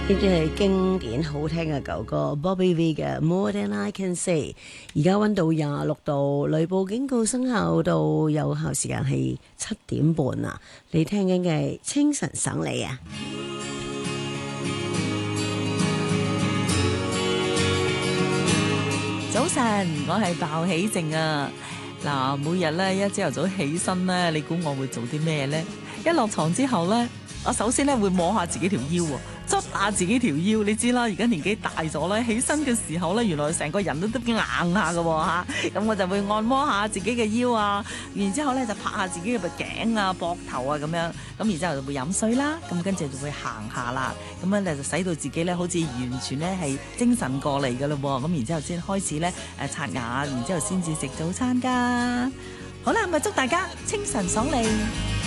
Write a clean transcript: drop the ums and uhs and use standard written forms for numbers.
呢啲係經典好聽嘅舊歌 Bobby V 嘅 More Than I Can Say。而家溫度26度，雷暴警告生效到有效時間係7點半啊！你聽緊嘅清晨爽利啊！ 早晨，我係鮑起靜啊！嗱，每日咧一朝頭早起身咧，你估我會做啲咩咧？一落床之後咧，我首先咧會摸下自己條腰喎。捽下自己條腰，你知啦，而家年紀大咗咧，起身嘅時候咧，原來成個人都硬下㗎喎嚇，咁我就會按摩下自己嘅腰啊，然之後咧就拍下自己嘅頸啊、膊頭啊咁樣，咁然之後就會飲水啦，咁跟住就會行下啦，咁樣咧就使到自己咧好似完全咧係精神過嚟㗎咯喎，咁然之後先開始咧刷牙，然之後先至食早餐㗎。好啦，咁祝大家清晨爽利。